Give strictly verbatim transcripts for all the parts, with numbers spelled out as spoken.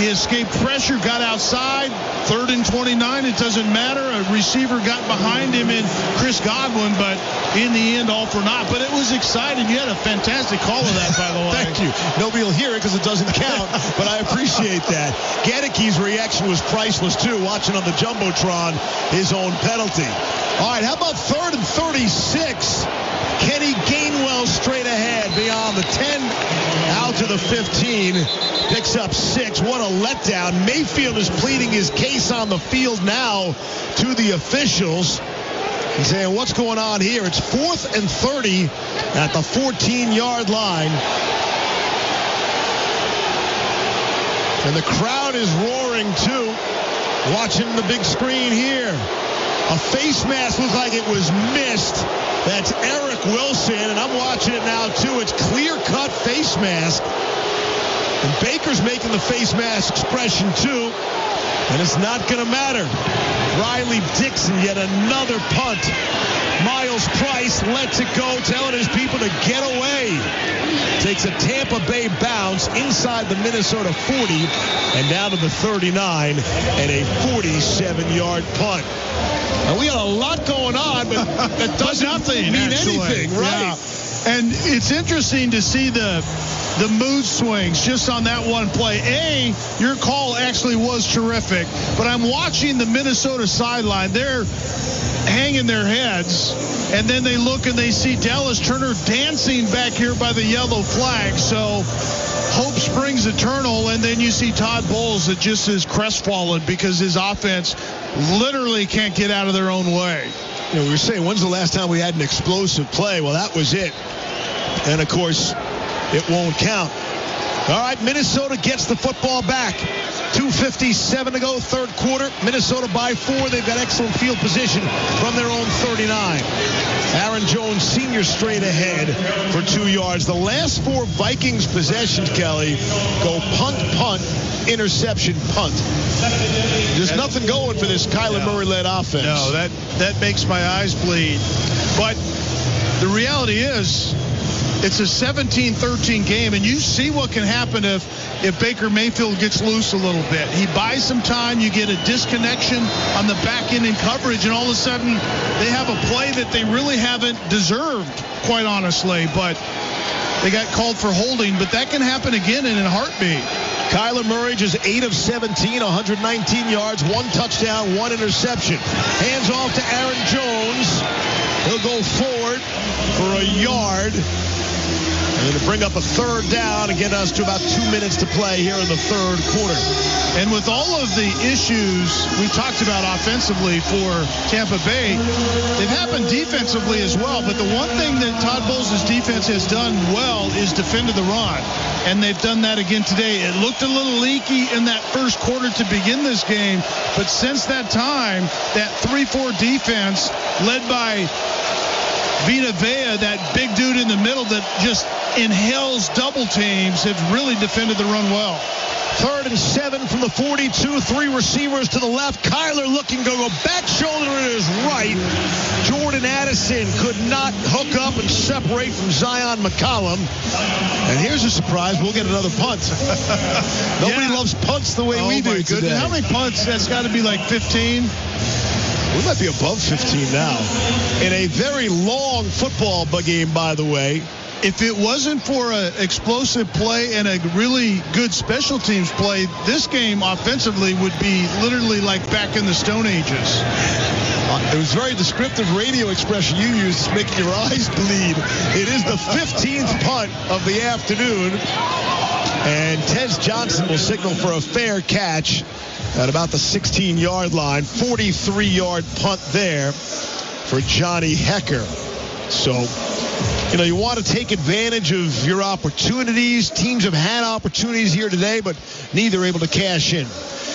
He escaped pressure, got outside. Third and twenty-nine, it doesn't matter. A receiver got behind him in Chris Godwin, but in the end, all for naught. But it was exciting. You had a fantastic call of that, by the way. Thank you. Nobody will hear it because it doesn't count, but I appreciate that. Gaedecke's reaction was priceless, too, watching on the Jumbotron his own penalty. All right, how about third and thirty-six? Kenny Gainwell straight ahead beyond the ten, out to the fifteen, picks up six. What a letdown. Mayfield is pleading his case on the field now to the officials. He's saying, what's going on here? It's fourth and thirty at the fourteen-yard line. And the crowd is roaring, too, watching the big screen here. A face mask looked like it was missed. That's Eric Wilson, and I'm watching it now, too. It's clear-cut face mask. And Baker's making the face mask expression, too. And it's not going to matter. Riley Dixon, yet another punt. Miles Price lets it go, telling his people to get away. Takes a Tampa Bay bounce inside the Minnesota forty and down to the thirty-nine and a forty-seven-yard punt. Now, we got a lot going on, but that doesn't nothing, mean actually. anything, right? Yeah. And it's interesting to see the the mood swings just on that one play. A, your call actually was terrific, but I'm watching the Minnesota sideline. They're hanging their heads, and then they look and they see Dallas Turner dancing back here by the yellow flag. So hope springs eternal, and then you see Todd Bowles that just is crestfallen because his offense literally can't get out of their own way. You know, we were saying, when's the last time we had an explosive play? Well, that was it. And, of course, it won't count. All right, Minnesota gets the football back. two fifty-seven to go, third quarter. Minnesota by four. They've got excellent field position from their own thirty-nine. Aaron Jones, senior, straight ahead for two yards. The last four Vikings possessions, Kelly, go punt, punt, interception, punt. There's nothing going for this Kyler Murray-led offense. No, that, that makes my eyes bleed. But the reality is, it's a seventeen thirteen game, and you see what can happen if, if Baker Mayfield gets loose a little bit. He buys some time, you get a disconnection on the back end in coverage, and all of a sudden they have a play that they really haven't deserved, quite honestly. But they got called for holding, but that can happen again in a heartbeat. Kyler Murray just eight of seventeen, one hundred nineteen yards, one touchdown, one interception. Hands off to Aaron Jones. He'll go forward for a yard. And to bring up a third down and get us to about two minutes to play here in the third quarter. And with all of the issues we talked about offensively for Tampa Bay, they've happened defensively as well. But the one thing that Todd Bowles' defense has done well is defended the run. And they've done that again today. It looked a little leaky in that first quarter to begin this game. But since that time, that three four defense led by Vita Vea, that big dude in the middle that just inhales double teams, have really defended the run well. Third and seven from the forty-two, three receivers to the left. Kyler looking to go back shoulder to his right. Jordan Addison could not hook up and separate from Zion McCollum. And here's a surprise, we'll get another punt. Nobody yeah. loves punts the way oh we do goodness. today. How many punts? That's got to be like fifteen. We might be above fifteen now. In a very long football game, by the way. If it wasn't for an explosive play and a really good special teams play, this game offensively would be literally like back in the Stone Ages. Uh, it was a very descriptive radio expression you used. It's making your eyes bleed. It is the fifteenth punt of the afternoon. And Tez Johnson will signal for a fair catch at about the sixteen-yard line. forty-three-yard punt there for Johnny Hekker. So, you know, you want to take advantage of your opportunities. Teams have had opportunities here today, but neither able to cash in.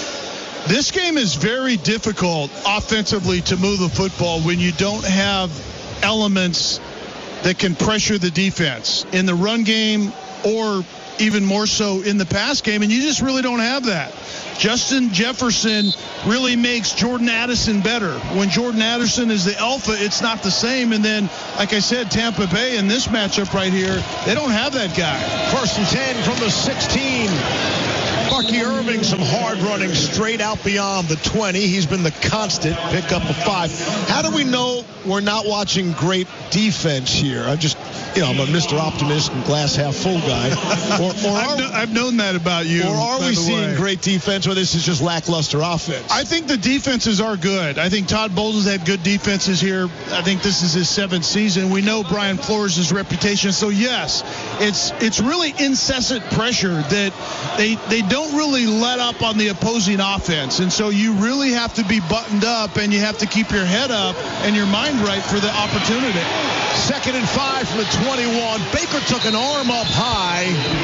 This game is very difficult offensively to move the football when you don't have elements that can pressure the defense in the run game or even more so in the pass game, and you just really don't have that. Justin Jefferson really makes Jordan Addison better. When Jordan Addison is the alpha, it's not the same. And then, like I said, Tampa Bay in this matchup right here, they don't have that guy. First and ten from the sixteen. Marky Irving, some hard running straight out beyond the twenty. He's been the constant, pick up a five. How do we know we're not watching great defense here? I just, you know, I'm a Mister Optimist and glass half full guy. Or, or I've, are, no, I've known that about you. Or are we seeing way. great defense, or this is just lackluster offense? I think the defenses are good. I think Todd Bowles has had good defenses here. I think this is his seventh season. We know Brian Flores' reputation. So, yes, it's it's really incessant pressure that they they don't really let up on the opposing offense. And so you really have to be buttoned up, and you have to keep your head up and your mind right for the opportunity. Second and five from the twenty-one. Baker took an arm up high.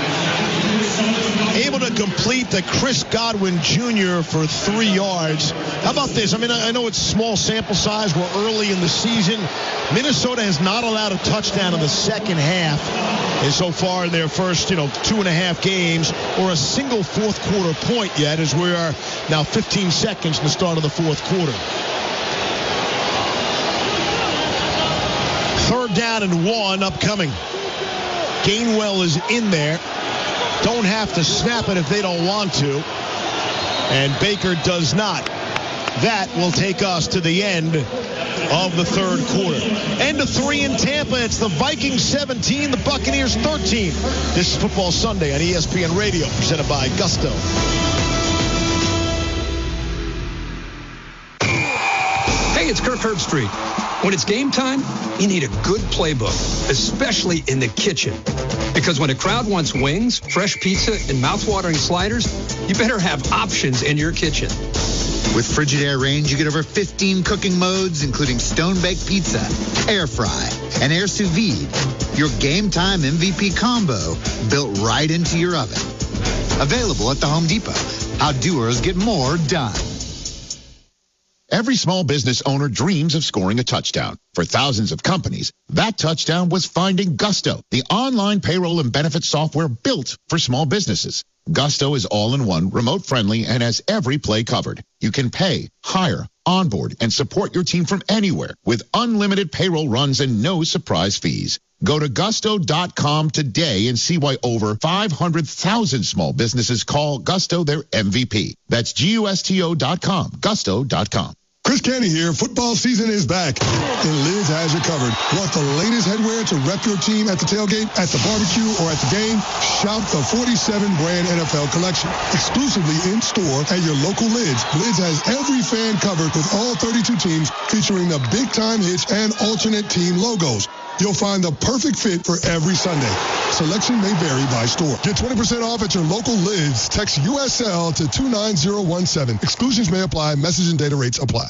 Able to complete the Chris Godwin Junior for three yards. How about this? I mean, I know it's small sample size. We're early in the season. Minnesota has not allowed a touchdown in the second half. And so far in their first, you know, two and a half games, or a single fourth quarter point yet, as we are now fifteen seconds from the start of the fourth quarter. Third down and one upcoming. Gainwell is in there. Don't have to snap it if they don't want to. And Baker does not. That will take us to the end of the third quarter. End of three in Tampa. It's the Vikings seventeen, the Buccaneers thirteen. This is Football Sunday on E S P N Radio, presented by Gusto. Hey, it's Kirk Herbstreit. When it's game time, you need a good playbook, especially in the kitchen. Because when a crowd wants wings, fresh pizza, and mouth-watering sliders, you better have options in your kitchen. With Frigidaire range, you get over fifteen cooking modes, including stone-baked pizza, air fry, and air sous vide. Your game time M V P combo built right into your oven. Available at the Home Depot. How doers get more done. Every small business owner dreams of scoring a touchdown. For thousands of companies, that touchdown was finding Gusto, the online payroll and benefits software built for small businesses. Gusto is all-in-one, remote-friendly, and has every play covered. You can pay, hire, onboard, and support your team from anywhere with unlimited payroll runs and no surprise fees. Go to gusto dot com today and see why over five hundred thousand small businesses call Gusto their M V P. That's G U S T O dot com, gusto dot com. Chris Canty here. Football season is back, and Lids has you covered. Want the latest headwear to rep your team at the tailgate, at the barbecue, or at the game? Shop the forty-seven brand N F L collection. Exclusively in-store at your local Lids. Lids has every fan covered with all thirty-two teams, featuring the big-time hits and alternate team logos. You'll find the perfect fit for every Sunday. Selection may vary by store. Get twenty percent off at your local Lids. Text U S L to two nine zero one seven. Exclusions may apply. Message and data rates apply.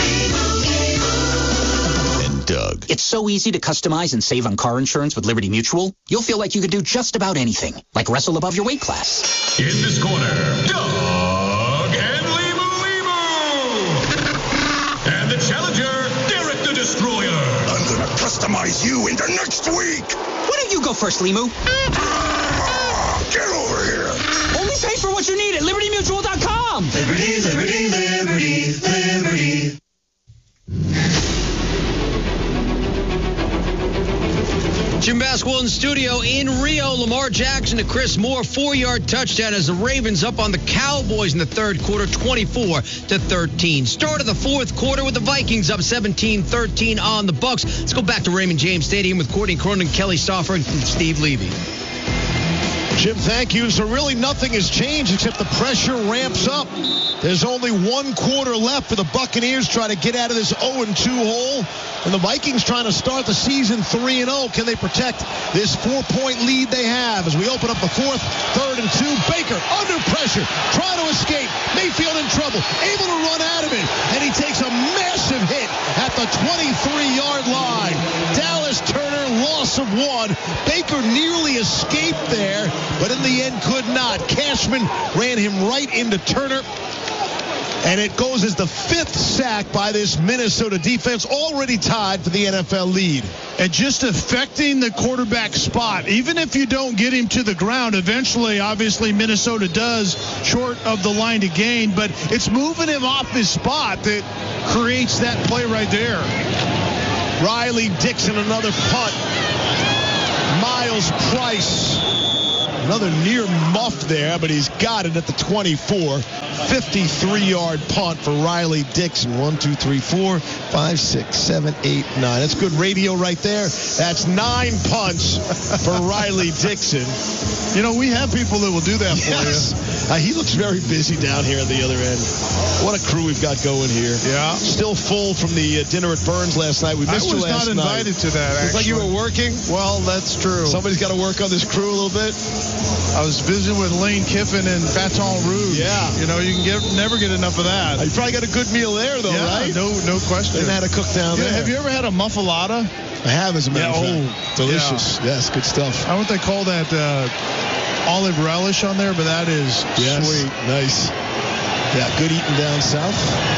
And Doug. It's so easy to customize and save on car insurance with Liberty Mutual. You'll feel like you could do just about anything, like wrestle above your weight class. In this corner, Doug and Limu Limu. And the challenger, Derek the Destroyer. I'm gonna customize you into next week. Why don't you go first, Limu? Get over here. Only pay for what you need at liberty mutual dot com. Liberty, liberty, liberty, liberty. Jim Basketball in studio in Rio. Lamar Jackson to Chris Moore, four-yard touchdown as the Ravens up on the Cowboys in the third quarter, twenty-four to thirteen. Start of the fourth quarter with the Vikings up seventeen thirteen on the Bucks. Let's go back to Raymond James Stadium with Courtney Cronin, Kelly Stauffer, and Steve Levy. Jim, thank you. So really nothing has changed except the pressure ramps up. There's only one quarter left for the Buccaneers trying to get out of this oh and two hole. And the Vikings trying to start the season three and oh. Can they protect this four-point lead they have as we open up the fourth, third and two? Baker under pressure, trying to escape. Mayfield in trouble, able to run out of it. And he takes a massive hit at the twenty-three-yard line. Dallas Turner, loss of one. Baker nearly escaped there, but in the end could not. Cashman ran him right into Turner. And it goes as the fifth sack by this Minnesota defense, already tied for the N F L lead. And just affecting the quarterback spot. Even if you don't get him to the ground, eventually, obviously, Minnesota does, short of the line to gain. But it's moving him off his spot that creates that play right there. Riley Dixon, another punt. Miles Price Another near muff there, but he's got it at the twenty-four. fifty-three-yard punt for Riley Dixon. One, two, three, four, five, six, seven, eight, nine. That's good radio right there. That's nine punts for Riley Dixon. You know, we have people that will do that for yes. you. Uh, he looks very busy down here at the other end. What a crew we've got going here. Yeah. Still full from the uh, dinner at Burns last night. We missed I was you last not invited night. to that, actually. It's like you were working. Well, that's true. Somebody's got to work on this crew a little bit. I was visiting with Lane Kiffin and Baton Rouge. Yeah. You know, you can get never get enough of that. You probably got a good meal there, though, yeah, right? No, no question. They had a cook down yeah, there. Have you ever had a muffalata? I have, as a matter of yeah, fact. Oh, delicious. Yeah. Yes, good stuff. I don't think they call that uh, olive relish on there, but that is yes. sweet. Nice. Yeah, good eating down south.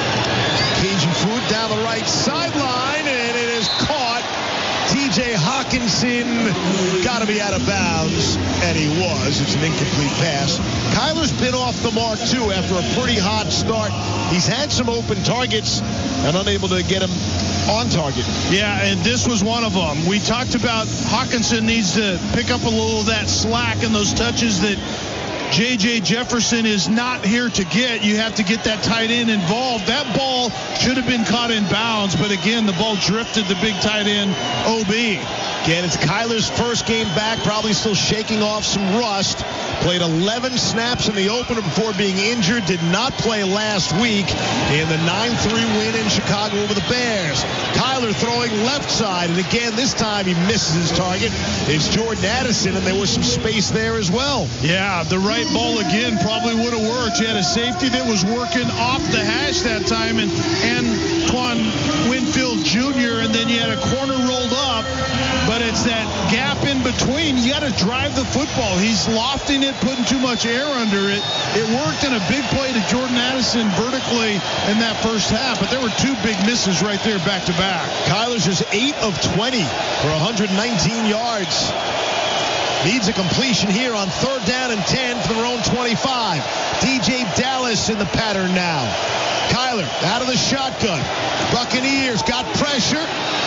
Cajun food down the right sideline, and it is caught. T J Hawkinson got to be out of bounds, and he was. It's an incomplete pass. Kyler's been off the mark, too, after a pretty hot start. He's had some open targets and unable to get him on target. Yeah, and this was one of them. We talked about Hawkinson needs to pick up a little of that slack and those touches that J J Jefferson is not here to get. You have to get that tight end involved. That ball should have been caught in bounds, but again, the ball drifted the big tight end, O B. Again, it's Kyler's first game back, probably still shaking off some rust. Played eleven snaps in the opener before being injured. Did not play last week in the nine three win in Chicago over the Bears. Kyler throwing left side, and again, this time he misses his target. It's Jordan Addison, and there was some space there as well. Yeah, the right ball again probably would have worked. You had a safety that was working off the hash that time, and Antoine Winfield Junior, and then you had a corner rolled up. But it's that gap in between. You got to drive the football. He's lofting it, putting too much air under it. It worked in a big play to Jordan Addison vertically in that first half, but there were two big misses right there back to back. Kyler's just eight of twenty for one hundred nineteen yards. Needs a completion here on third down and ten for their own twenty-five. D J Dallas in the pattern now. Kyler out of the shotgun. Buccaneers got pressure.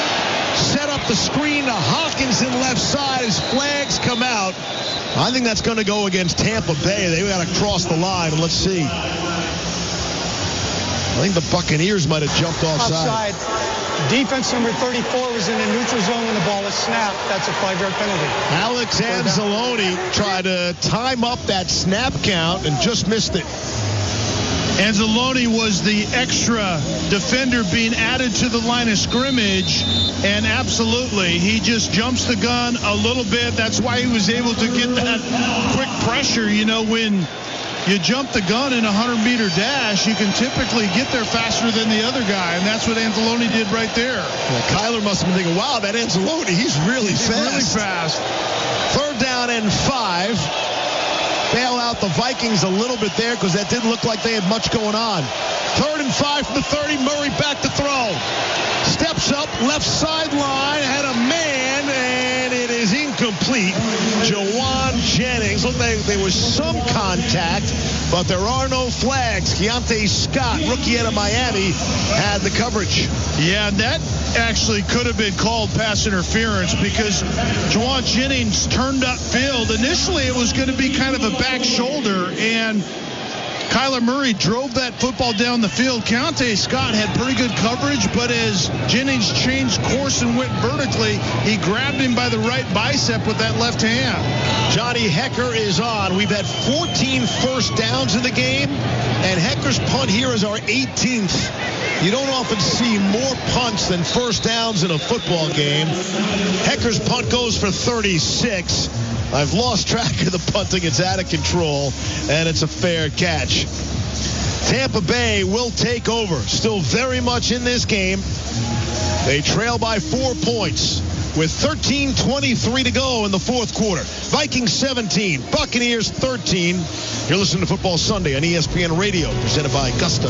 Set up the screen to Hawkinson left side as flags come out. I think that's going to go against Tampa Bay. They got to cross the line. Let's see. I think the Buccaneers might have jumped offside. Offside. Defense number thirty-four was in a neutral zone when the ball was snapped. That's a five-yard penalty. Alex Anzalone tried to time up that snap count and just missed it. Anzalone was the extra defender being added to the line of scrimmage, and absolutely, he just jumps the gun a little bit. That's why he was able to get that quick pressure. You know, when you jump the gun in a hundred-meter dash, you can typically get there faster than the other guy, and that's what Anzalone did right there. Well, Kyler must have been thinking, wow, that Anzalone, he's really he's fast. really fast. Third down and five. Bail out the Vikings a little bit there because that didn't look like they had much going on. Third and five from the thirty. Murray back to throw. Steps up, left sideline, had a man, and it is incomplete. Jawan Jennings. Looked like there was some contact, but there are no flags. Keontae Scott, rookie out of Miami, had the coverage. Yeah, that actually could have been called pass interference because Jawan Jennings turned upfield. Initially, it was going to be kind of a back shoulder, and Kyler Murray drove that football down the field. Keontae Scott had pretty good coverage, but as Jennings changed course and went vertically, he grabbed him by the right bicep with that left hand. Johnny Hekker is on. We've had fourteen first downs in the game, and Hecker's punt here is our eighteenth. You don't often see more punts than first downs in a football game. Hecker's punt goes for thirty-six. I've lost track of the punting. It's out of control, and it's a fair catch. Tampa Bay will take over. Still very much in this game. They trail by four points with thirteen twenty-three to go in the fourth quarter. Vikings seventeen, Buccaneers thirteen. You're listening to Football Sunday on E S P N Radio, presented by Gusto.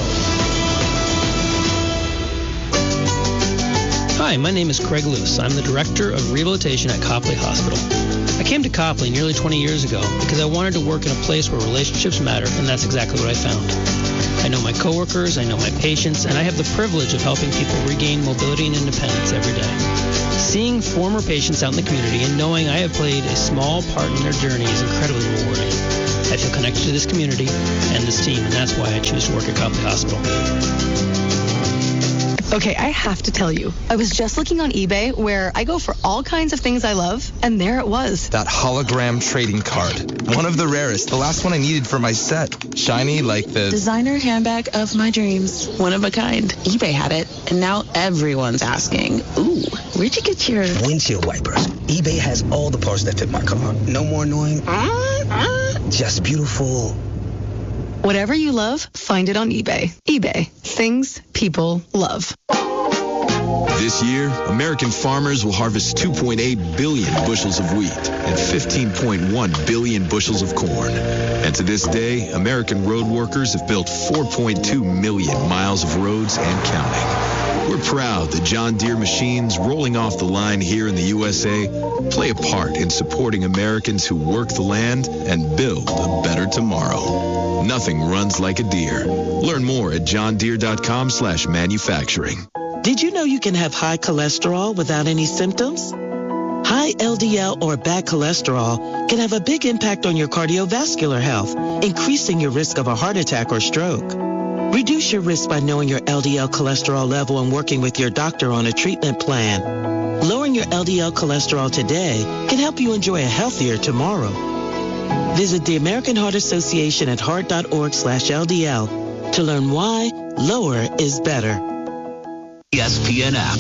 Hi, my name is Craig Luce. I'm the Director of Rehabilitation at Copley Hospital. I came to Copley nearly twenty years ago because I wanted to work in a place where relationships matter, and that's exactly what I found. I know my coworkers, I know my patients, and I have the privilege of helping people regain mobility and independence every day. Seeing former patients out in the community and knowing I have played a small part in their journey is incredibly rewarding. I feel connected to this community and this team, and that's why I choose to work at Copley Hospital. Okay, I have to tell you, I was just looking on eBay where I go for all kinds of things I love, and there it was. That hologram trading card. One of the rarest. The last one I needed for my set. Shiny like the... designer handbag of my dreams. One of a kind. eBay had it, and now everyone's asking, ooh, where'd you get your... windshield wipers. eBay has all the parts that fit my car. No more annoying... Uh, uh, just beautiful... Whatever you love, find it on eBay. eBay. Things people love. This year, American farmers will harvest two point eight billion bushels of wheat and fifteen point one billion bushels of corn. And to this day, American road workers have built four point two million miles of roads and counting. We're proud that John Deere machines rolling off the line here in the U S A play a part in supporting Americans who work the land and build a better tomorrow. Nothing runs like a Deere. Learn more at john deere dot com slash manufacturing. Did you know you can have high cholesterol without any symptoms? High L D L or bad cholesterol can have a big impact on your cardiovascular health, increasing your risk of a heart attack or stroke. Reduce your risk by knowing your L D L cholesterol level and working with your doctor on a treatment plan. Lowering your L D L cholesterol today can help you enjoy a healthier tomorrow. Visit the American Heart Association at heart dot org slash L D L to learn why lower is better. E S P N app.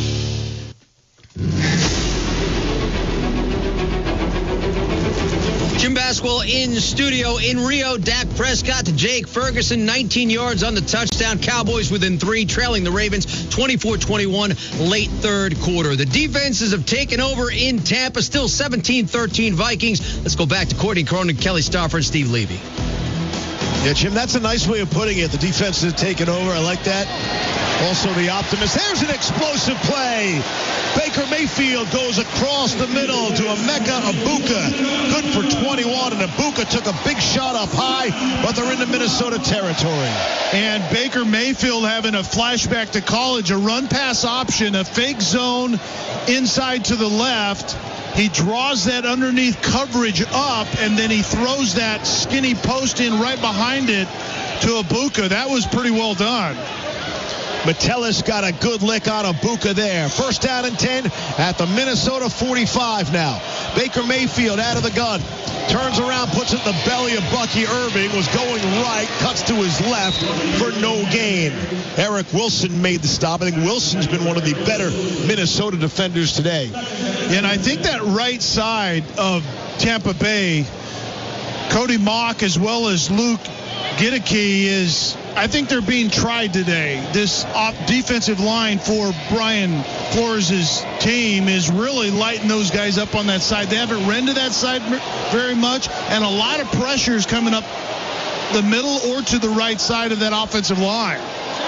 Jim Baswell in studio in Rio. Dak Prescott to Jake Ferguson, nineteen yards on the touchdown. Cowboys within three, trailing the Ravens twenty-four twenty-one late third quarter. The defenses have taken over in Tampa, still seventeen thirteen Vikings. Let's go back to Courtney Cronin, Kelly Stauffer, and Steve Levy. Yeah, Jim, that's a nice way of putting it. The defense has taken over. I like that. Also the optimist. There's an explosive play. Baker Mayfield goes across the middle to Emeka Egbuka. Good for twenty-one, and Egbuka took a big shot up high, but they're into Minnesota territory. And Baker Mayfield having a flashback to college, a run-pass option, a fake zone inside to the left. He draws that underneath coverage up, and then he throws that skinny post in right behind it to Egbuka. That was pretty well done. Metellus got a good lick on Egbuka there. First down and ten at the Minnesota forty-five now. Baker Mayfield out of the gun. Turns around, puts it in the belly of Bucky Irving. Was going right, cuts to his left for no gain. Eric Wilson made the stop. I think Wilson's been one of the better Minnesota defenders today. And I think that right side of Tampa Bay, Cody Mock as well as Luke Gideke is, I think they're being tried today. This off defensive line for Brian Flores' team is really lighting those guys up on that side. They haven't run to that side very much, and a lot of pressure is coming up the middle or to the right side of that offensive line.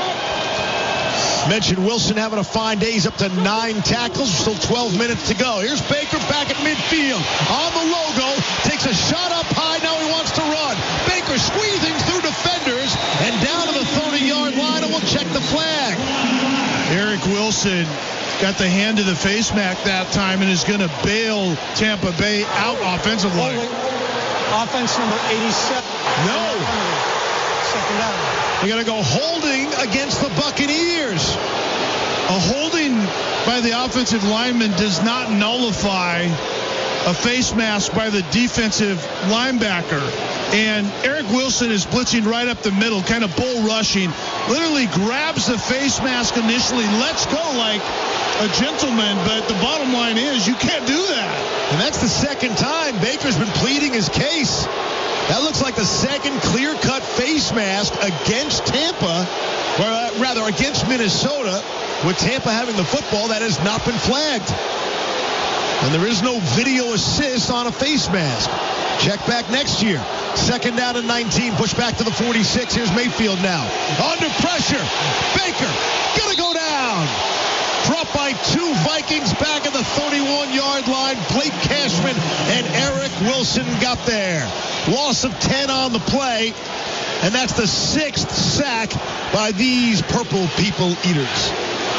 Mentioned Wilson having a fine day. He's up to nine tackles. Still twelve minutes to go. Here's Baker back at midfield. On the logo. Takes a shot up high. Now he wants to run. Baker squeezing through defenders and down to the thirty-yard line, and we'll check the flag. Eric Wilson got the hand to the face mask that time and is going to bail Tampa Bay out offensively. Offense number eighty-seven. No. Second down. They're going to go holding against the Buccaneers. A holding by the offensive lineman does not nullify a face mask by the defensive linebacker. And Eric Wilson is blitzing right up the middle, kind of bull rushing, literally grabs the face mask initially, lets go like a gentleman, but the bottom line is you can't do that. And that's the second time Baker's been pleading his case. That looks like the second clear-cut face mask against Tampa, or uh, rather against Minnesota, with Tampa having the football that has not been flagged. And there is no video assist on a face mask. Check back next year. Second down and nineteen. Push back to the forty-six. Here's Mayfield now. Under pressure. Baker gonna go down. Dropped by two Vikings back at the thirty-one-yard line. Blake Cashman and Eric Wilson got there. Loss of ten on the play. And that's the sixth sack by these Purple People Eaters.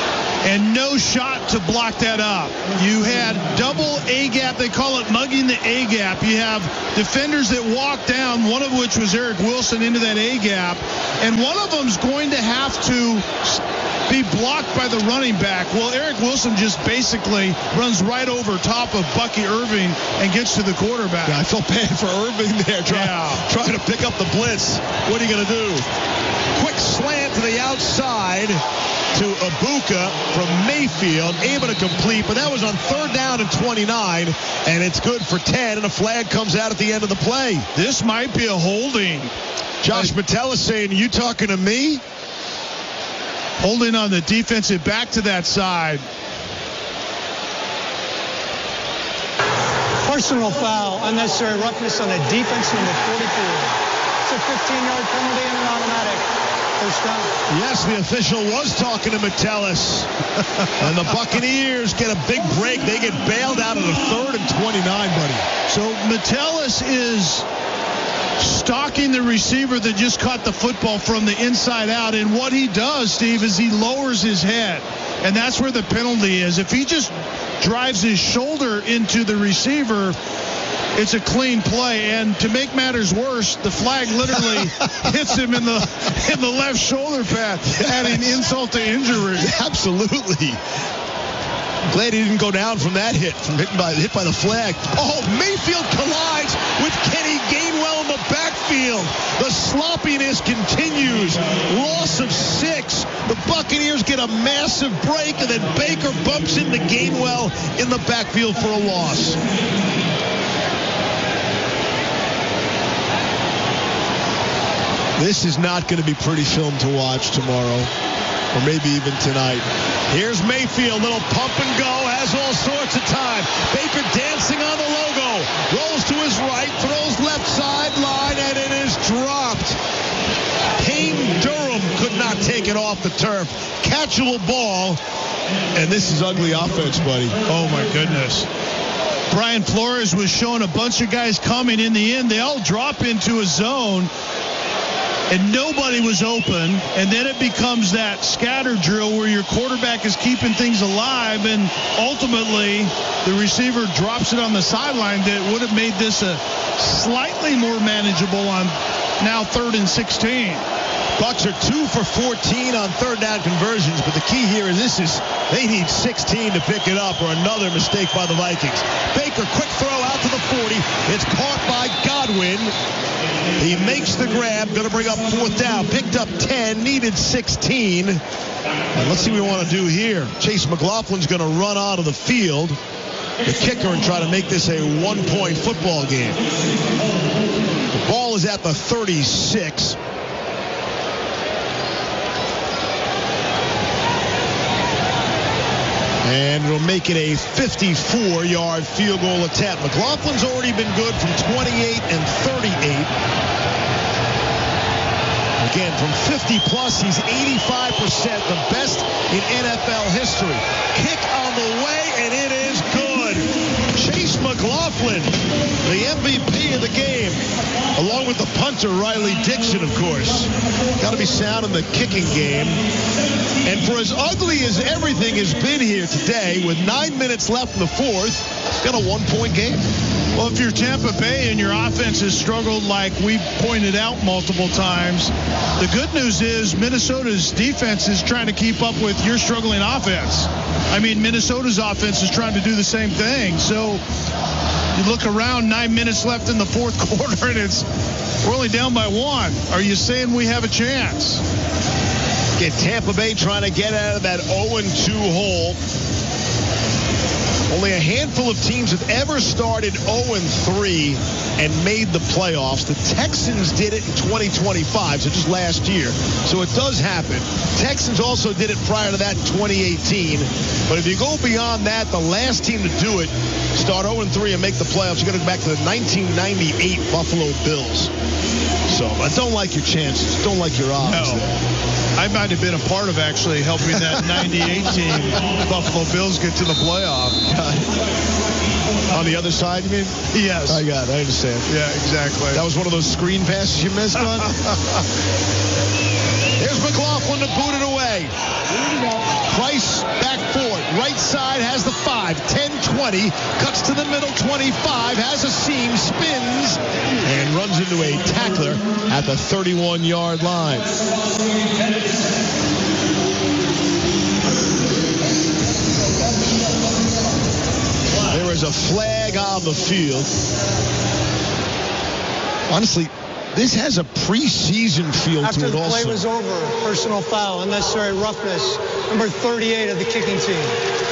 and no shot to block that up. You had double A-gap. They call it mugging the A-gap. You have defenders that walk down, one of which was Eric Wilson, into that A-gap, and one of them's going to have to be blocked by the running back. Well, Eric Wilson just basically runs right over top of Bucky Irving and gets to the quarterback. Yeah, I felt bad for Irving there trying, yeah. trying to pick up the blitz. What are you going to do? Quick slant to the outside to Ibuka from Mayfield, able to complete, but that was on third down and twenty-nine, and it's good for ten, and a flag comes out at the end of the play. This might be a holding. Josh Metellus saying, you talking to me? Holding on the defensive back to that side. Personal foul, unnecessary roughness on the defense, number forty-four. It's a fifteen-yard penalty and an automatic first down. Yes, the official was talking to Metellus. And the Buccaneers get a big break. They get bailed out of the third and twenty-nine, buddy. So Metellus is stalking the receiver that just caught the football from the inside out. And what he does, Steve, is he lowers his head. And that's where the penalty is. If he just drives his shoulder into the receiver, it's a clean play. And to make matters worse, the flag literally hits him in the in the left shoulder pad, adding insult to injury. Absolutely. Glad he didn't go down from that hit, from hit by, hit by the flag. Oh, Mayfield collides with Kenny Gainwell in the backfield. The sloppiness continues. Loss of six. The Buccaneers get a massive break, and then Baker bumps into Gainwell in the backfield for a loss. This is not going to be pretty film to watch tomorrow, or maybe even tonight. Here's Mayfield, little pump and go, has all sorts of time. Baker dancing on the logo, rolls to his right, throws left sideline, and it is dropped. Payne Durham could not take it off the turf. Catchable ball, and this is ugly offense, buddy. Oh, my goodness. Brian Flores was showing a bunch of guys coming in the end. They all drop into a zone, and nobody was open, and then it becomes that scatter drill where your quarterback is keeping things alive, and ultimately the receiver drops it on the sideline that would have made this a slightly more manageable on now third and sixteen. Bucks are two for fourteen on third down conversions, but the key here is this is they need sixteen to pick it up, or another mistake by the Vikings. Baker, quick throw out to the forty. It's caught by Godwin. He makes the grab, going to bring up fourth down. Picked up ten, needed sixteen. And let's see what we want to do here. Chase McLaughlin's going to run out of the field, the kicker, and try to make this a one-point football game. The ball is at the thirty-six. And we'll make it a fifty-four-yard field goal attempt. McLaughlin's already been good from twenty-eight and thirty-eight. Again, from fifty plus, he's eighty-five percent, the best in N F L history. Kick on the way, and it is good. Chase McLaughlin, the M V P of the game, along with the punter, Riley Dixon, of course. Got to be sound in the kicking game. And for as ugly as everything has been here today, with nine minutes left in the fourth, it's got a one-point game. Well, if you're Tampa Bay and your offense has struggled like we pointed out multiple times, the good news is Minnesota's defense is trying to keep up with your struggling offense. I mean, Minnesota's offense is trying to do the same thing. So you look around, nine minutes left in the fourth quarter, and it's we're only down by one. Are you saying we have a chance? Get Tampa Bay trying to get out of that oh and two hole. Only a handful of teams have ever started oh and three and made the playoffs. The Texans did it in twenty twenty-five, so just last year. So it does happen. Texans also did it prior to that in twenty eighteen. But if you go beyond that, the last team to do it, start oh and three and make the playoffs, you got to go back to the nineteen ninety-eight Buffalo Bills. So I don't like your chances. Don't like your odds. No. There. I might have been a part of actually helping that ninety-eight team, Buffalo Bills, get to the playoff. On the other side, you mean? Yes. I got it. I understand. Yeah, exactly. That was one of those screen passes you missed on? There's McLaughlin to boot it away. Price back right side, has the five, ten twenty, cuts to the middle, twenty-five, has a seam, spins, and runs into a tackler at the thirty-one-yard line. There is a flag on the field. Honestly, this has a preseason feel After to it the also. play was over, personal foul, unnecessary roughness, number thirty-eight of the kicking team.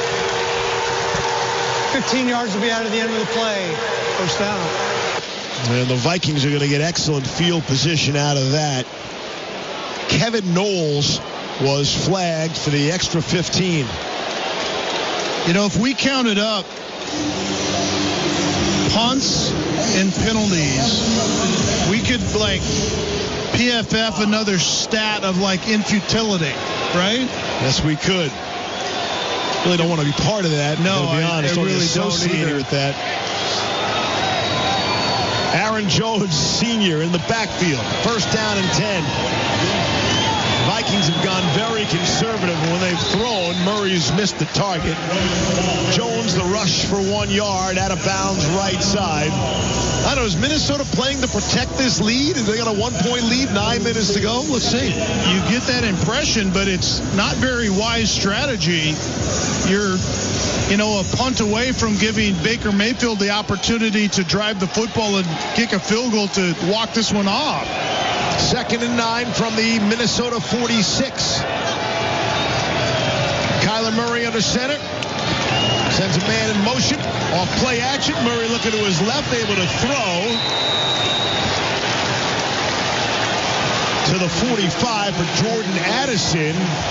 fifteen yards will be out of the end of the play. First down. And the Vikings are going to get excellent field position out of that. Kevin Knowles was flagged for the extra fifteen. You know, if we counted up punts and penalties, we could, like, P F F another stat of, like, infutility, right? Yes, we could. Really don't want to be part of that. No, to be I, honest, I really don't associated either. with that. Aaron Jones, senior, in the backfield. First down and ten. Vikings have gone very conservative when they've thrown. Murray's missed the target. Jones, the rush for one yard, out of bounds, right side. I don't know, is Minnesota playing to protect this lead? They got a one-point lead, nine minutes to go? Let's see. You get that impression, but it's not very wise strategy. You're, you know, a punt away from giving Baker Mayfield the opportunity to drive the football and kick a field goal to walk this one off. Second and nine from the Minnesota forty-six. Kyler Murray under center. Sends a man in motion. Off play action. Murray looking to his left, able to throw to the forty-five for Jordan Addison.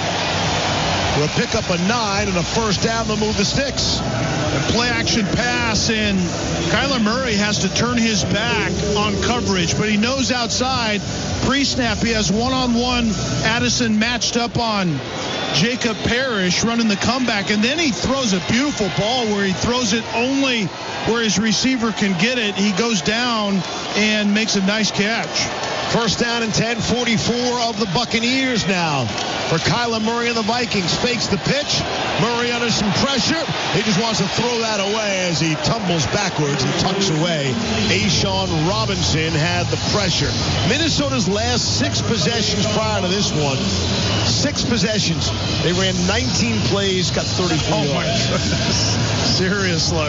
We'll pick up a nine and a first down to move the sticks. A play action pass, and Kyler Murray has to turn his back on coverage, but he knows outside. Pre-snap, he has one-on-one Addison matched up on Jacob Parrish running the comeback, and then he throws a beautiful ball where he throws it only where his receiver can get it. He goes down and makes a nice catch. First down and ten, forty-four of the Buccaneers now for Kyler Murray and the Vikings. Fakes the pitch. Murray under some pressure. He just wants to throw that away as he tumbles backwards and tucks away. A'Shawn Robinson had the pressure. Minnesota's last six possessions prior to this one, six possessions. They ran nineteen plays, got thirty-four oh yards. My goodness. Seriously.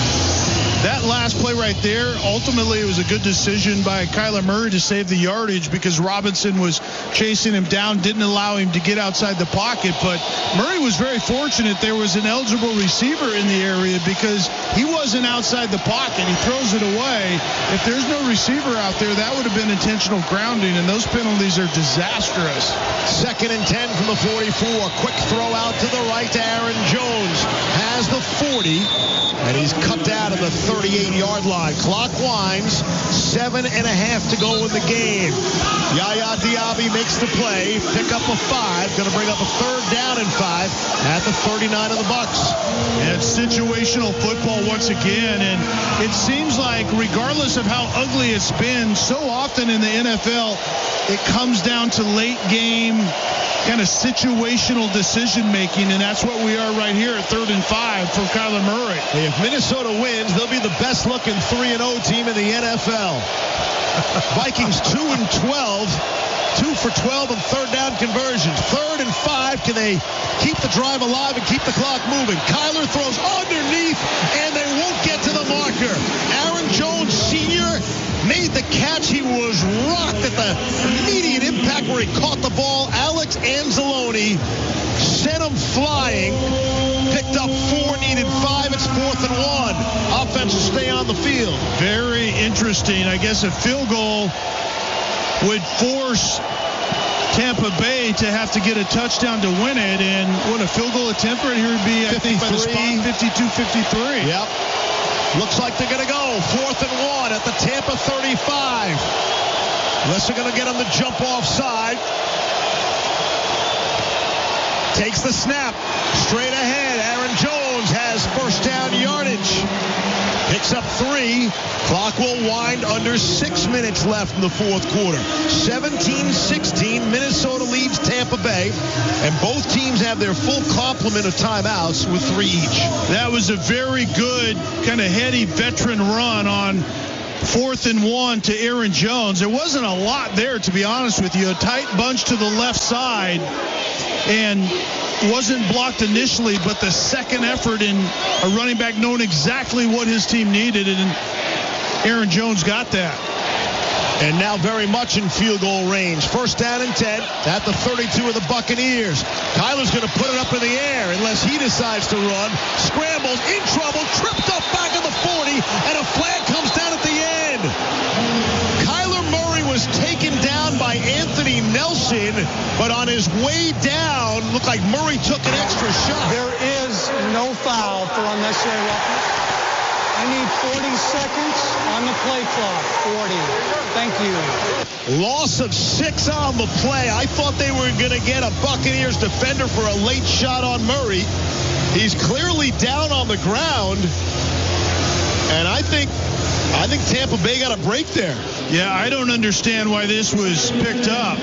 That last play right there, ultimately it was a good decision by Kyler Murray to save the yardage because Robinson was chasing him down, didn't allow him to get outside the pocket. But Murray was very fortunate there was an eligible receiver in the area because he wasn't outside the pocket. He throws it away. If there's no receiver out there, that would have been intentional grounding, and those penalties are disastrous. Second and ten from the forty-four. Quick throw out to the right to Aaron Jones. Has the forty, and he's cut out of the thirty-eight-yard line. Clock winds. Seven and a half to go in the game. Yaya Diaby makes the play. Pick up a five. Going to bring up a third down and five at the thirty-nine of the Bucs. And it's situational football once again. And it seems like regardless of how ugly it's been, so often in the N F L, it comes down to late game kind of situational decision making, and that's what we are right here at third and five for Kyler Murray. If Minnesota wins, they'll be the best looking three and oh team in the N F L. Vikings two and twelve, two for twelve on third down conversions. Third and five, can they keep the drive alive and keep the clock moving? Kyler throws underneath, and they won't get to the marker. Aaron Jones, senior, made the catch. He was rocked at the immediate impact where he caught the ball. Alex Anzalone sent him flying. Picked up four, needed five. It's fourth and one. Offense will stay on the field. Very interesting. I guess a field goal would force Tampa Bay to have to get a touchdown to win it. And what a field goal attempt right here would be, I think, by the spot, fifty-two fifty-three. Yep. Looks like they're going to go. Fourth and one at the Tampa thirty-five. Unless they're going to get him to jump offside. Takes the snap. Straight ahead. Aaron Jones has first down yardage. Picks up three. Clock will wind under six minutes left in the fourth quarter. seventeen sixteen. Minnesota leads Tampa. Tampa Bay, and both teams have their full complement of timeouts with three each. That was a very good, kind of heady veteran run on fourth and one to Aaron Jones. There wasn't a lot there, to be honest with you. A tight bunch to the left side, and wasn't blocked initially, but the second effort in a running back knowing exactly what his team needed, and Aaron Jones got that. And now very much in field goal range. First down and ten at the thirty-two of the Buccaneers. Kyler's going to put it up in the air unless he decides to run. Scrambles, in trouble, tripped up back of the forty, and a flag comes down at the end. Kyler Murray was taken down by Anthony Nelson, but on his way down, looked like Murray took an extra shot. There is no foul for unnecessary roughness. I need forty seconds on the play clock. forty. Thank you. Loss of six on the play. I thought they were going to get a Buccaneers defender for a late shot on Murray. He's clearly down on the ground. And I think I think Tampa Bay got a break there. Yeah, I don't understand why this was picked up.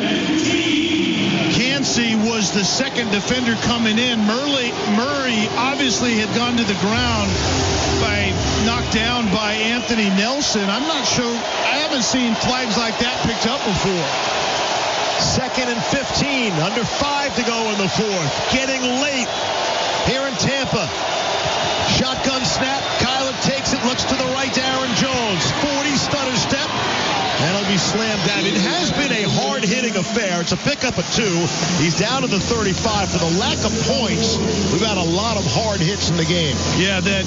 Cansey was the second defender coming in. Murray, Murray obviously had gone to the ground by knocked down by Anthony Nelson. I'm not sure. I haven't seen flags like that picked up before. Second and fifteen. Under five to go in the fourth. Getting late here in Tampa. Shotgun snap. Kyler takes it. Looks to the right to Aaron Jones. forty stutter step. And it'll be slammed down. It has been a hard-hitting affair. It's a pickup of two. He's down to the thirty-five. For the lack of points, we've had a lot of hard hits in the game. Yeah, that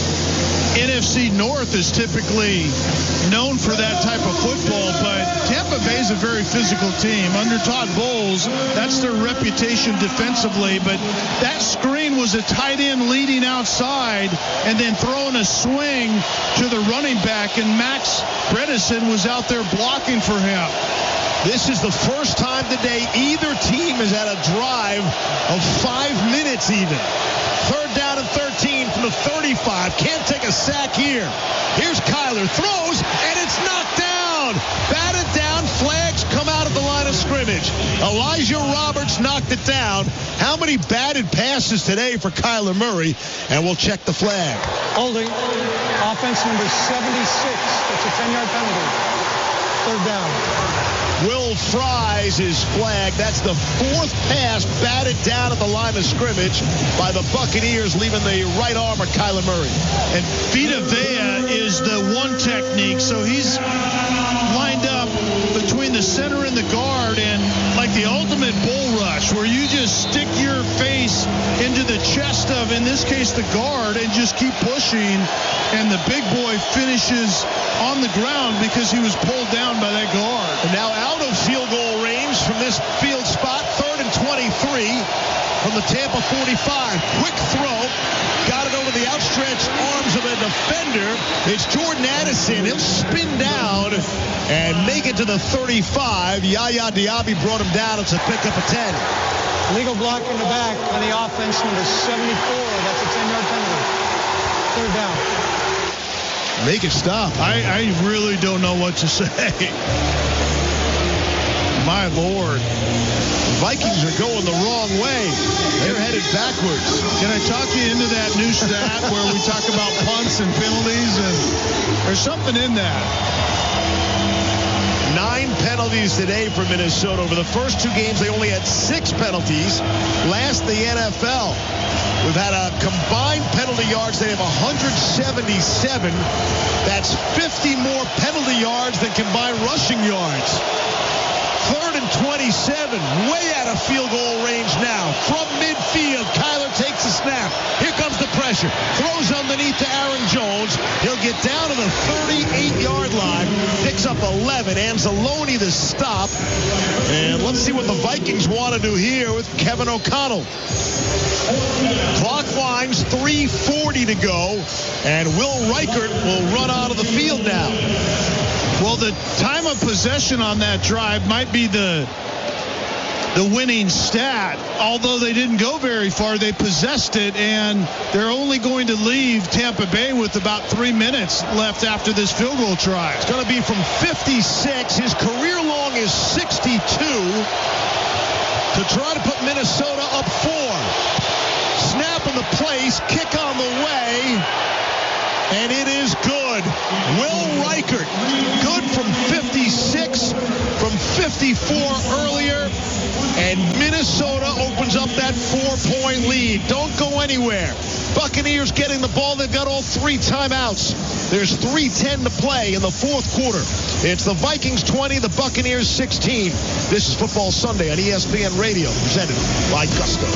N F C North is typically known for that type of football, but Tampa Bay is a very physical team. Under Todd Bowles, that's their reputation defensively, but that screen was a tight end leading outside and then throwing a swing to the running back, and Max Bredesen was out there blocking for him. This is the first time today either team has had a drive of five minutes even. Third down and thirteen from the thirty-five. Can't take a sack here. Here's Kyler. Throws, and it's knocked down. Batted down. Flags come out at the line of scrimmage. Elijah Roberts knocked it down. How many batted passes today for Kyler Murray? And we'll check the flag. Holding. Offense number seventy-six. That's a ten-yard penalty. Third down. Will Fries is flagged. That's the fourth pass batted down at the line of scrimmage by the Buccaneers, leaving the right arm of Kyler Murray. And Vita Vea is the one technique, so he's lined up between the center and the guard, and like the ultimate bull rush, where you just stick your face into the chest of, in this case, the guard, and just keep pushing, and the big boy finishes on the ground because he was pulled down by that guard. And now out of field goal range from this field spot, third and twenty-three from the Tampa forty-five. Quick throw. Got it over the outstretched arms of a defender. It's Jordan Addison. He'll spin down and make it to the thirty-five. Yaya Diaby brought him down. It's a pickup of ten. Legal block in the back on the offense, number seventy-four. That's a ten-yard penalty. Third down. Make it stop. I, I really don't know what to say. My Lord. The Vikings are going the wrong way. They're headed backwards. Can I talk you into that new stat where we talk about punts and penalties? And there's something in that. Nine penalties today for Minnesota. Over the first two games, they only had six penalties. Last in the N F L. We've had a combined penalty yards. They have one hundred seventy-seven. That's fifty more penalty yards than combined rushing yards. Third and twenty-seven, way out of field goal range now. From midfield, Kyler takes a snap. Here comes the pressure. Throws underneath to Aaron Jones. He'll get down to the thirty-eight-yard line. Picks up eleven. Anzalone the stop. And let's see what the Vikings want to do here with Kevin O'Connell. Clock winds, three forty to go. And Will Reichert will run out of the field now. Well, the time of possession on that drive might be the the winning stat. Although they didn't go very far, they possessed it, and they're only going to leave Tampa Bay with about three minutes left after this field goal try. It's going to be from fifty-six. His career long is sixty-two. to try to put Minnesota up four. Snap in the place, kick on the way, and it is good. Will Reichert, good from fifty-six, from fifty-four earlier, and Minnesota opens up that four-point lead. Don't go anywhere. Buccaneers getting the ball. They've got all three timeouts. There's three ten to play in the fourth quarter. It's the Vikings twenty, the Buccaneers sixteen. This is Football Sunday on E S P N Radio, presented by Gusto.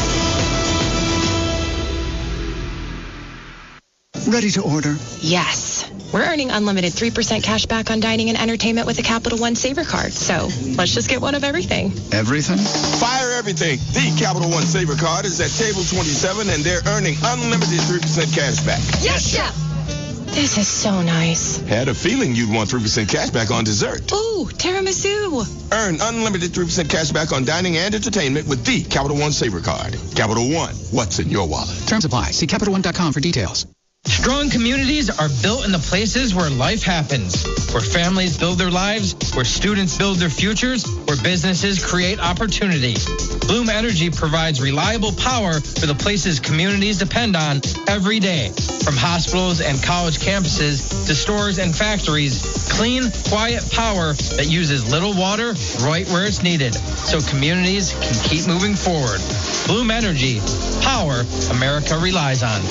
Ready to order? Yes. We're earning unlimited three percent cash back on dining and entertainment with a Capital One Saver card. So let's just get one of everything. Everything? Fire everything. The Capital One Saver card is at table twenty-seven, and they're earning unlimited three percent cash back. Yes, Chef. This is so nice. Had a feeling you'd want three percent cash back on dessert. Ooh, tiramisu. Earn unlimited three percent cash back on dining and entertainment with the Capital One Saver card. Capital One, what's in your wallet? Terms apply. See Capital One dot com for details. Strong communities are built in the places where life happens, where families build their lives, where students build their futures, where businesses create opportunity. Bloom Energy provides reliable power for the places communities depend on every day. From hospitals and college campuses to stores and factories, clean, quiet power that uses little water right where it's needed, so communities can keep moving forward. Bloom Energy, power America relies on.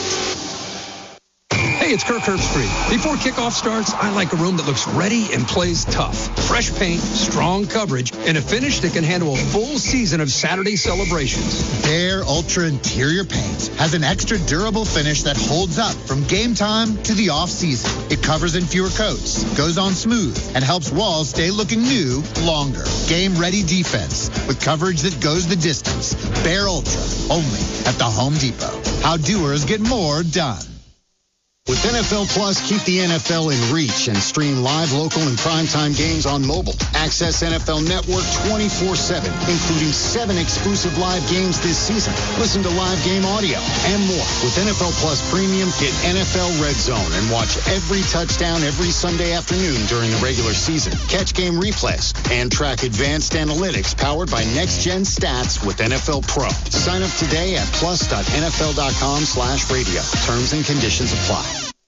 Hey, it's Kirk Herbstreit. Before kickoff starts, I like a room that looks ready and plays tough. Fresh paint, strong coverage, and a finish that can handle a full season of Saturday celebrations. Behr Ultra Interior Paint has an extra durable finish that holds up from game time to the off-season. It covers in fewer coats, goes on smooth, and helps walls stay looking new longer. Game-ready defense with coverage that goes the distance. Behr Ultra, only at the Home Depot. How doers get more done. With N F L Plus, keep the N F L in reach and stream live, local, and primetime games on mobile. Access N F L Network twenty-four seven, including seven exclusive live games this season. Listen to live game audio and more. With N F L Plus Premium, get N F L Red Zone and watch every touchdown every Sunday afternoon during the regular season. Catch game replays and track advanced analytics powered by next-gen stats with N F L Pro. Sign up today at plus.nfl.com slash radio. Terms and conditions apply.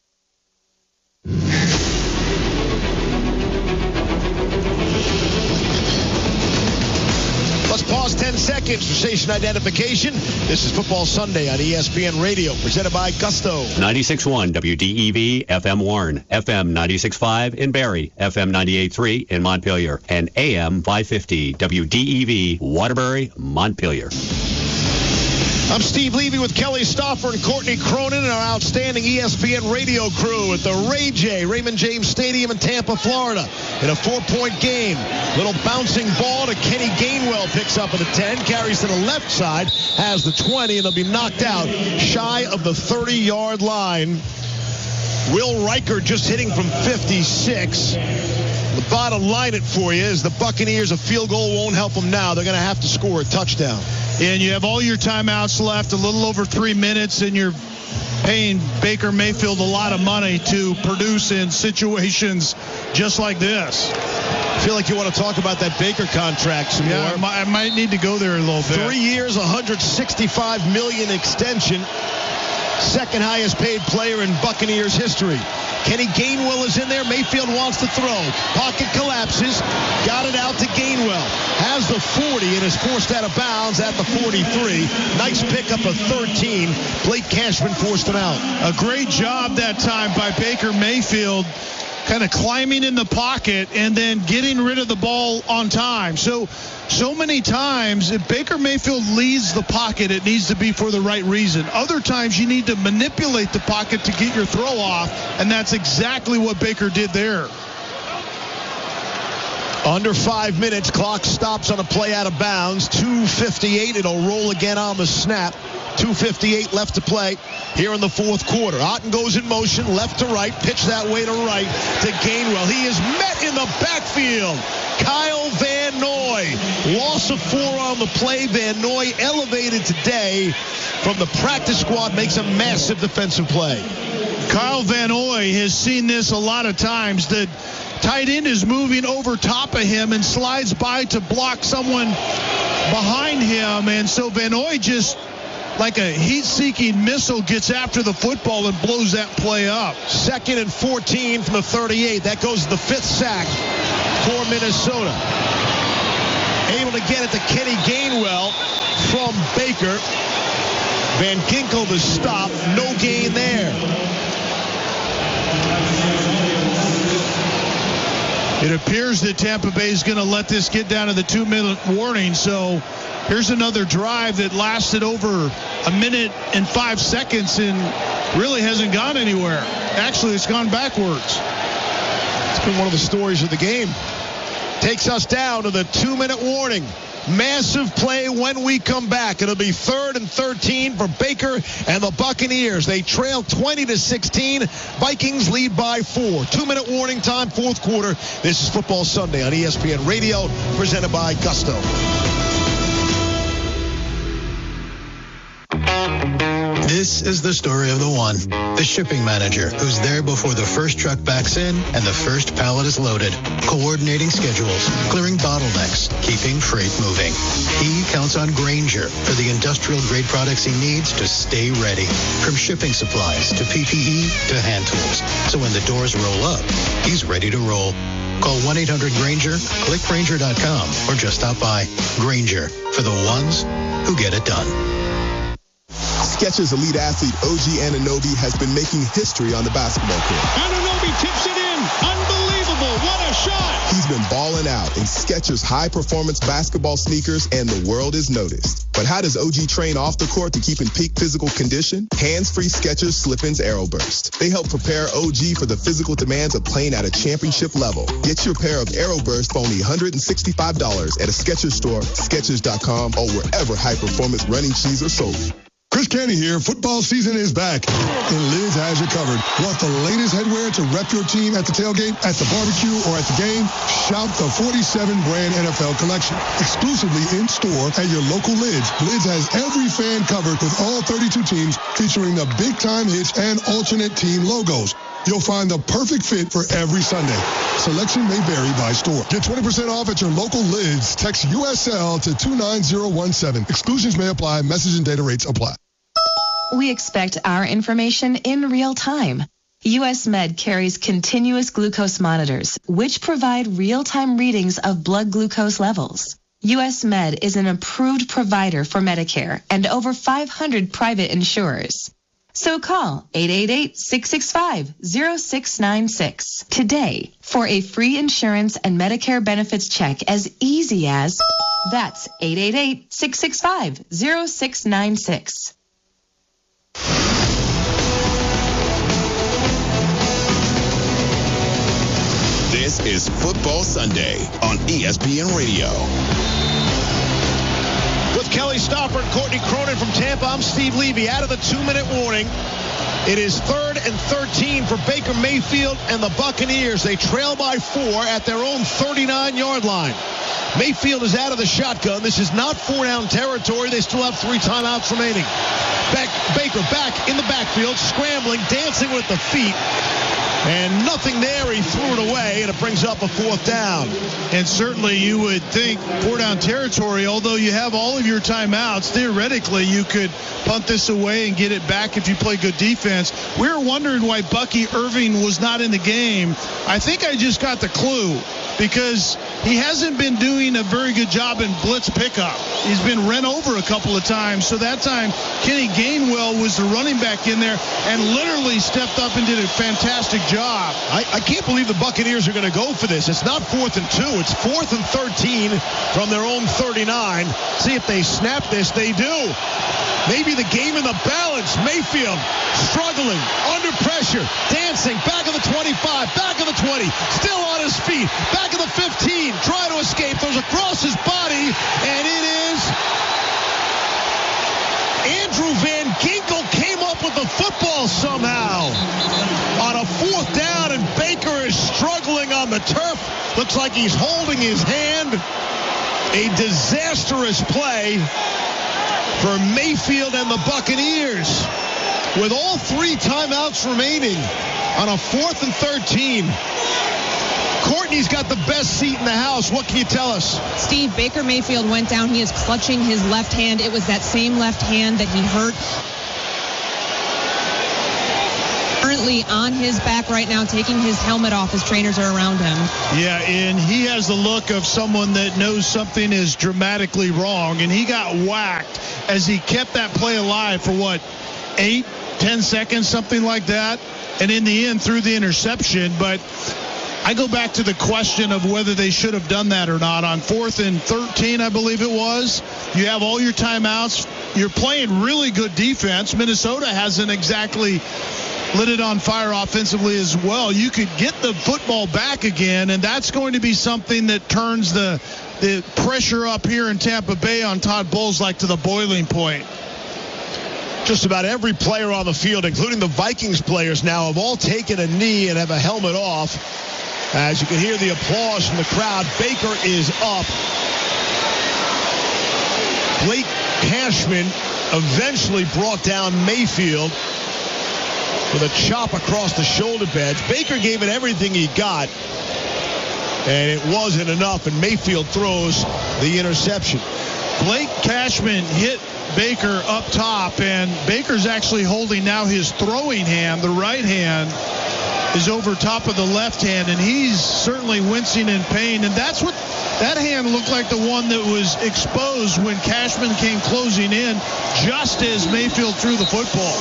Let's pause ten seconds for station identification. This is Football Sunday on E S P N Radio, presented by Gusto. ninety-six point one W D E V, F M Warren, F M ninety-six point five in Barrie, F M ninety-eight point three in Montpelier, and A M five fifty W D E V, Waterbury, Montpelier. I'm Steve Levy with Kelly Stauffer and Courtney Cronin and our outstanding E S P N radio crew at the Ray J, Raymond James Stadium in Tampa, Florida, in a four-point game. Little bouncing ball to Kenny Gainwell, picks up at the ten, carries to the left side, has the twenty, and they'll be knocked out shy of the thirty-yard line. Will Reichert just hitting from fifty-six. The bottom line it for you is the Buccaneers, a field goal won't help them now. They're going to have to score a touchdown. And you have all your timeouts left, a little over three minutes, and you're paying Baker Mayfield a lot of money to produce in situations just like this. I feel like you want to talk about that Baker contract some yeah, more. I might need to go there a little bit. Three years, one hundred sixty-five million dollars extension. Second highest paid player in Buccaneers history. Kenny Gainwell is in there. Mayfield wants to throw. Pocket collapses. Got it out to Gainwell. Has the forty and is forced out of bounds at the forty-three. Nice pickup of thirteen. Blake Cashman forced him out. A great job that time by Baker Mayfield, kind of climbing in the pocket and then getting rid of the ball on time. So, so many times, if Baker Mayfield leaves the pocket, it needs to be for the right reason. Other times, you need to manipulate the pocket to get your throw off, and that's exactly what Baker did there. Under five minutes, clock stops on a play out of bounds. two fifty-eight, it'll roll again on the snap. two fifty-eight left to play here in the fourth quarter. Otten goes in motion, left to right, pitch that way to right to Gainwell. He is met in the backfield. Kyle Van Noy, loss of four on the play. Van Noy elevated today from the practice squad, makes a massive defensive play. Kyle Van Noy has seen this a lot of times. The tight end is moving over top of him and slides by to block someone behind him. And so Van Noy just, like a heat-seeking missile, gets after the football and blows that play up. Second and fourteen from the thirty-eight. That goes to the fifth sack for Minnesota. Able to get it to Kenny Gainwell from Baker. Van Ginkel the stop. No gain there. It appears that Tampa Bay is going to let this get down to the two-minute warning. So here's another drive that lasted over a minute and five seconds and really hasn't gone anywhere. Actually, it's gone backwards. It's been one of the stories of the game. Takes us down to the two-minute warning. Massive play when we come back. It'll be third and thirteen for Baker and the Buccaneers. They trail twenty to sixteen. Vikings lead by four. Two-minute warning time, fourth quarter. This is Football Sunday on E S P N Radio, presented by Gusto. This is the story of the one, the shipping manager, who's there before the first truck backs in and the first pallet is loaded, coordinating schedules, clearing bottlenecks, keeping freight moving. He counts on Grainger for the industrial-grade products he needs to stay ready, from shipping supplies to P P E to hand tools. So when the doors roll up, he's ready to roll. Call one eight hundred Grainger, click Grainger dot com, or just stop by. Grainger, for the ones who get it done. Skechers elite athlete O G Anunoby has been making history on the basketball court. Anunoby tips it in. Unbelievable. What a shot. He's been balling out in Skechers high-performance basketball sneakers, and the world is noticed. But how does O G train off the court to keep in peak physical condition? Hands-free Skechers Slip-ins Aeroburst. They help prepare O G for the physical demands of playing at a championship level. Get your pair of Aeroburst for only one hundred sixty-five dollars at a Skechers store, Skechers dot com, or wherever high-performance running shoes are sold. Chris Canty here. Football season is back, and Lids has you covered. Want the latest headwear to rep your team at the tailgate, at the barbecue, or at the game? Shout the forty-seven brand N F L collection. Exclusively in store at your local Lids. Lids has every fan covered with all thirty-two teams, featuring the big time hits and alternate team logos. You'll find the perfect fit for every Sunday. Selection may vary by store. Get twenty percent off at your local Lids. Text U S L to two nine zero one seven. Exclusions may apply. Message and data rates apply. We expect our information in real time. U S Med carries continuous glucose monitors, which provide real-time readings of blood glucose levels. U S Med is an approved provider for Medicare and over five hundred private insurers. So call eight eight eight, six six five, zero six nine six today for a free insurance and Medicare benefits check as easy as, that's eight eight eight, six six five, zero six nine six. This is Football Sunday on E S P N Radio. With Kelly Stopper and Courtney Cronin from Tampa, I'm Steve Levy. Out of the two-minute warning, it is third and thirteen for Baker Mayfield and the Buccaneers. They trail by four at their own thirty-nine-yard line. Mayfield is out of the shotgun. This is not four-down territory. They still have three timeouts remaining. Back, Baker back in the backfield, scrambling, dancing with the feet. And nothing there. He threw it away, and it brings up a fourth down. And certainly you would think four-down territory, although you have all of your timeouts, theoretically you could punt this away and get it back if you play good defense. We were wondering why Bucky Irving was not in the game. I think I just got the clue, because he hasn't been doing a very good job in blitz pickup. He's been run over a couple of times. So that time, Kenny Gainwell was the running back in there and literally stepped up and did a fantastic job. I, I can't believe the Buccaneers are going to go for this. It's not fourth and two. It's fourth and thirteen from their own thirty-nine. See if they snap this. They do. Maybe the game in the balance. Mayfield struggling, under pressure, dancing, back of the twenty-five, back of the twenty, still on his feet, back of the fifteen, trying to escape, throws across his body, and it is Andrew Van Ginkel came up with the football somehow on a fourth down, and Baker is struggling on the turf. Looks like he's holding his hand. A disastrous play for Mayfield and the Buccaneers. With all three timeouts remaining on a fourth and thirteen. Courtney's got the best seat in the house. What can you tell us? Steve, Baker Mayfield went down. He is clutching his left hand. It was that same left hand that he hurt. Currently on his back right now, taking his helmet off. His trainers are around him. Yeah, and he has the look of someone that knows something is dramatically wrong, and he got whacked as he kept that play alive for, what, eight, ten seconds, something like that, and in the end threw the interception. But I go back to the question of whether they should have done that or not. On fourth and thirteen, I believe it was, you have all your timeouts. You're playing really good defense. Minnesota hasn't exactly lit it on fire offensively as well. You could get the football back again, and that's going to be something that turns the the pressure up here in Tampa Bay on Todd Bowles like to the boiling point. Just about every player on the field, including the Vikings players now, have all taken a knee and have a helmet off. As you can hear the applause from the crowd, Baker is up. Blake Cashman eventually brought down Mayfield with a chop across the shoulder badge. Baker gave it everything he got, and it wasn't enough, and Mayfield throws the interception. Blake Cashman hit Baker up top, and Baker's actually holding now his throwing hand. The right hand is over top of the left hand, and he's certainly wincing in pain. And that's what that hand looked like, the one that was exposed when Cashman came closing in just as Mayfield threw the football.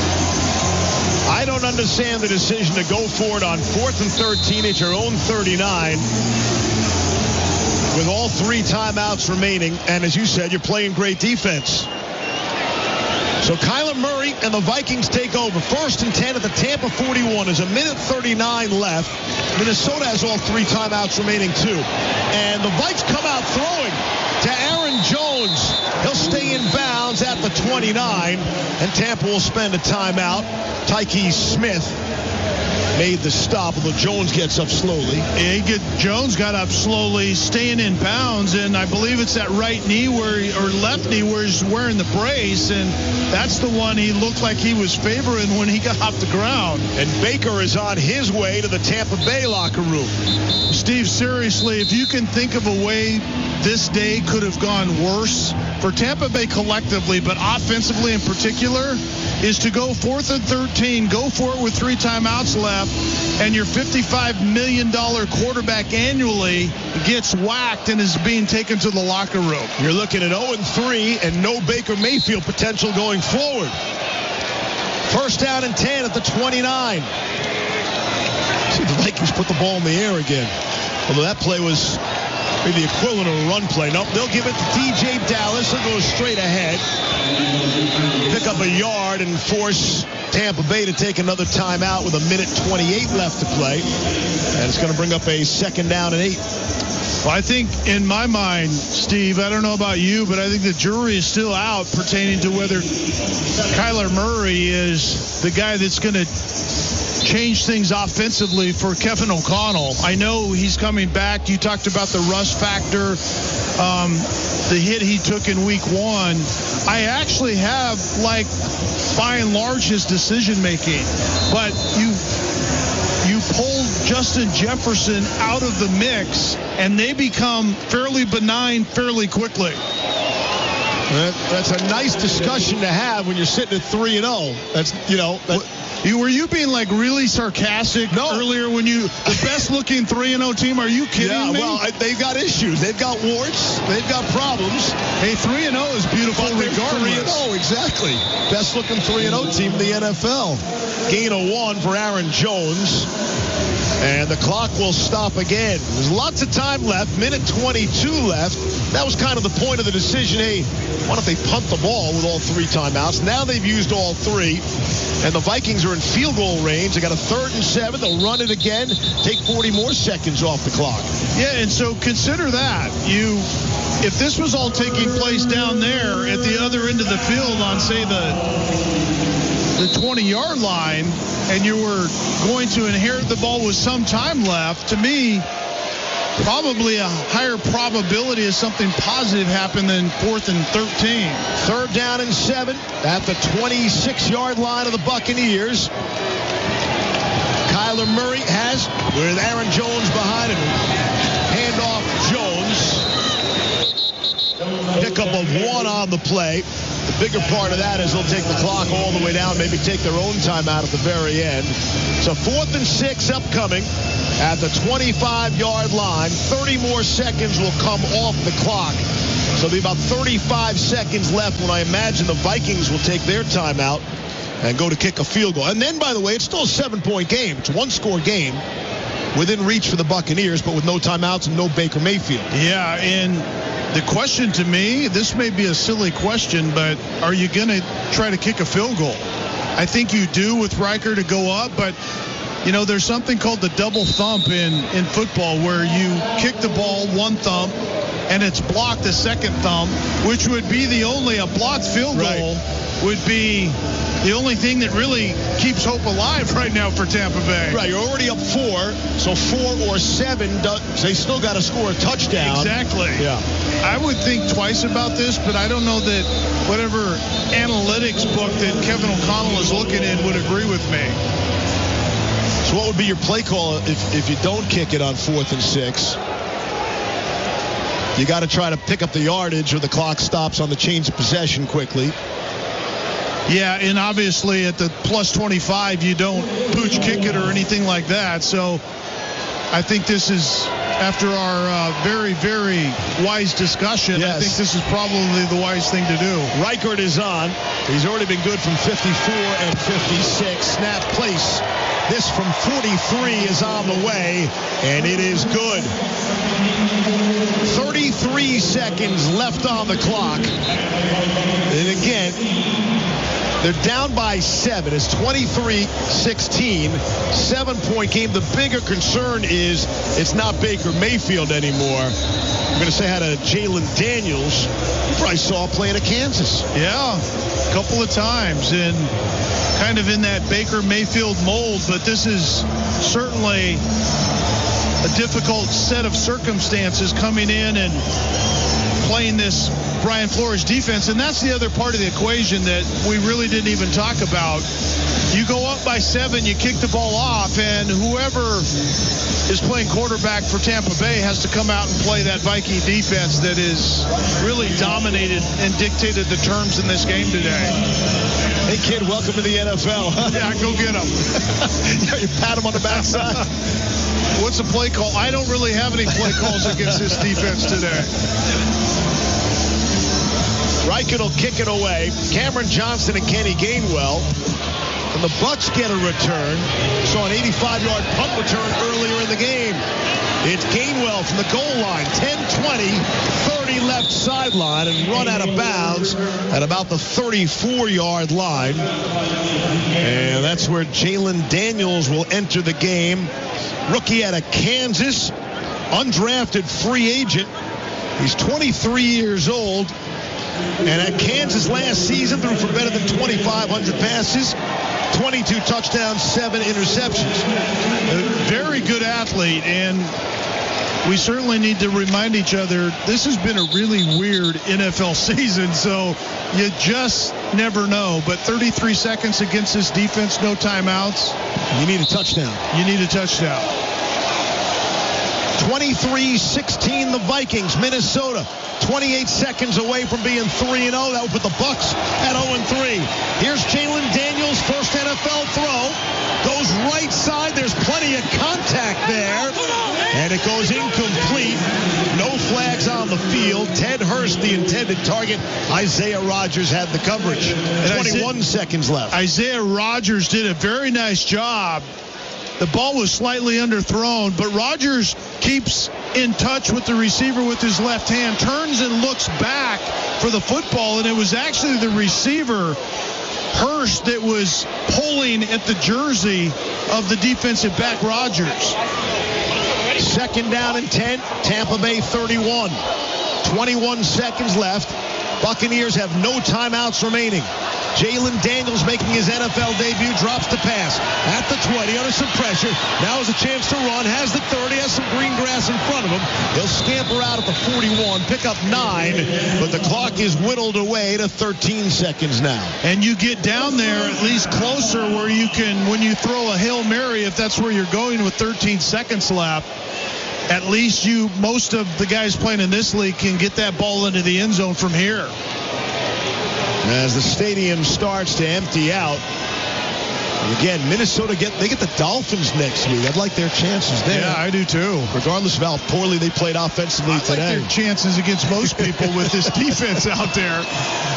I don't understand the decision to go for it on fourth and thirteen at your own thirty-nine with all three timeouts remaining. And as you said, you're playing great defense. So Kyler Murray and the Vikings take over. First and ten at the Tampa forty-one. There's a minute thirty-nine left. Minnesota has all three timeouts remaining too. And the Vikes come out throwing to Aaron Jones. He'll stay in bounds at the twenty-nine. And Tampa will spend a timeout. Tyke Smith made the stop, although Jones gets up slowly. Yeah, he get, Jones got up slowly, staying in bounds, and I believe it's that right knee where he, or left knee where he's wearing the brace, and that's the one he looked like he was favoring when he got off the ground. And Baker is on his way to the Tampa Bay locker room. Steve, seriously, if you can think of a way this day could have gone worse for Tampa Bay collectively, but offensively in particular, is to go fourth and thirteen, go for it with three timeouts left, and your fifty-five million dollars quarterback annually gets whacked and is being taken to the locker room. You're looking at oh and three and no Baker Mayfield potential going forward. First down and ten at the twenty-nine. See if the Vikings put the ball in the air again. Although that play was maybe the equivalent of a run play. Nope, they'll give it to D J Dallas. He'll go straight ahead. Pick up a yard and force Tampa Bay to take another timeout with a minute twenty-eight left to play. And it's going to bring up a second down and eight. Well, I think in my mind, Steve, I don't know about you, but I think the jury is still out pertaining to whether Kyler Murray is the guy that's going to change things offensively for Kevin O'Connell. I know he's coming back. You talked about the rust factor, um, the hit he took in week one. I actually have, like, by and large, his decision making. But you you pulled Justin Jefferson out of the mix, and they become fairly benign fairly quickly. That, that's a nice discussion to have when you're sitting at three and oh. That's, you know, that, You, were you being like really sarcastic no. earlier when you the best looking three and oh team? Are you kidding yeah, me? Well, I, they've got issues. They've got warts. They've got problems. Hey, three and oh is beautiful regardless. three and oh, exactly. Best looking three and oh team in the N F L. Gain of one for Aaron Jones. And the clock will stop again. There's lots of time left. Minute twenty-two left. That was kind of the point of the decision. Hey, why don't they punt the ball with all three timeouts? Now they've used all three. And the Vikings are in field goal range. They got a third and seven. They'll run it again. Take forty more seconds off the clock. Yeah, and so consider that. You, if this was all taking place down there at the other end of the field on, say, the the twenty-yard line, and you were going to inherit the ball with some time left, to me, probably a higher probability of something positive happened than fourth and thirteen. Third down and seven at the twenty-six-yard line of the Buccaneers. Kyler Kyler Murray has with Aaron Jones behind him. Hand off Jones. Pickup of one on the play. The bigger part of that is they'll take the clock all the way down, maybe take their own timeout at the very end. So fourth and six upcoming at the twenty-five-yard line. thirty more seconds will come off the clock. So there'll be about thirty-five seconds left when I imagine the Vikings will take their timeout and go to kick a field goal. And then, by the way, it's still a seven-point game. It's a one-score game within reach for the Buccaneers, but with no timeouts and no Baker Mayfield. Yeah, and the question to me, this may be a silly question, but are you going to try to kick a field goal? I think you do with Riker to go up, but, you know, there's something called the double thump in, in football where you kick the ball one thump and it's blocked the second thump, which would be the only, a blocked field goal right. would be the only thing that really keeps hope alive right now for Tampa Bay. Right, you're already up four, so four or seven, they still got to score a touchdown. Exactly. Yeah. I would think twice about this, but I don't know that whatever analytics book that Kevin O'Connell is looking in would agree with me. So what would be your play call if, if you don't kick it on fourth and six? You got to try to pick up the yardage or the clock stops on the change of possession quickly. Yeah, and obviously at the plus twenty-five, you don't pooch kick it or anything like that. So I think this is, after our uh, very, very wise discussion, yes. I think this is probably the wise thing to do. Reichert is on. He's already been good from fifty-four and fifty-six. Snap place. This from forty-three is on the way, and it is good. thirty-three seconds left on the clock. And again, they're down by seven. It's twenty-three sixteen. Seven-point game. The bigger concern is it's not Baker Mayfield anymore. I'm going to say hi to Jalen Daniels. You probably saw playing at Kansas. Yeah, a couple of times. And kind of in that Baker Mayfield mold. But this is certainly a difficult set of circumstances coming in and playing this Brian Flores defense. And that's the other part of the equation that we really didn't even talk about. You go up by seven, you kick the ball off, and whoever is playing quarterback for Tampa Bay has to come out and play that Viking defense that is really dominated and dictated the terms in this game today. Hey, kid, welcome to the N F L. Yeah, go get him. You pat him on the backside. What's the play call? I don't really have any play calls against this defense today. Reichert will kick it away. Cameron Johnson and Kenny Gainwell. And the Bucs get a return. Saw an eighty-five-yard punt return earlier in the game. It's Gainwell from the goal line. ten twenty, thirty left sideline, and run out of bounds at about the thirty-four-yard line. And that's where Jalen Daniels will enter the game. Rookie out of Kansas, undrafted free agent. He's twenty-three years old. And at Kansas last season, threw for better than twenty-five hundred passes, twenty-two touchdowns, seven interceptions. A very good athlete, and we certainly need to remind each other this has been a really weird N F L season, so you just never know. But thirty-three seconds against this defense, no timeouts. You need a touchdown. You need a touchdown. twenty-three sixteen the Vikings. Minnesota twenty-eight seconds away from being three and oh. That would put the Bucs at oh and three. Here's Jalen Daniels, first N F L throw. Goes right side. There's plenty of contact there. And it goes incomplete. No flags on the field. Ted Hurst, the intended target. Isaiah Rodgers had the coverage. twenty-one seconds left. Isaiah Rodgers did a very nice job. The ball was slightly underthrown, but Rodgers keeps in touch with the receiver with his left hand, turns and looks back for the football, and it was actually the receiver, Hurst, that was pulling at the jersey of the defensive back, Rodgers. Second down and ten, Tampa Bay thirty-one. twenty-one seconds left. Buccaneers have no timeouts remaining. Jalen Daniels making his N F L debut, drops the pass at the twenty under some pressure. Now has a chance to run, has the thirty, has some green grass in front of him. He'll scamper out at the forty-one, pick up nine, but the clock is whittled away to thirteen seconds now. And you get down there at least closer where you can, when you throw a Hail Mary, if that's where you're going with thirteen seconds left, at least you, most of the guys playing in this league can get that ball into the end zone from here. As the stadium starts to empty out. And again, Minnesota, get they get the Dolphins next week. I'd like their chances there. Yeah, I do too. Regardless of how poorly they played offensively I today. like their chances against most people with this defense out there.